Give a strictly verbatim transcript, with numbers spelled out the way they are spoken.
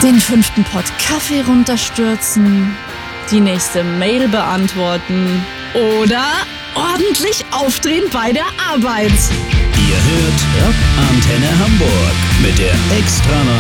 den fünften Pott Kaffee runterstürzen, die nächste Mail beantworten oder ordentlich aufdrehen bei der Arbeit. Ihr hört Rock Antenne Hamburg mit der Extra